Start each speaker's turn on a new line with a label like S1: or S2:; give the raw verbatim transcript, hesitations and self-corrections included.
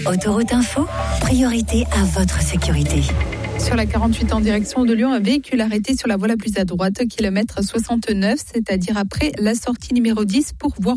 S1: Autoroute Info, priorité à votre sécurité.
S2: Sur la quarante-huit en direction de Lyon, un véhicule arrêté sur la voie la plus à droite, kilomètre soixante-neuf, c'est-à-dire après la sortie numéro dix pour voir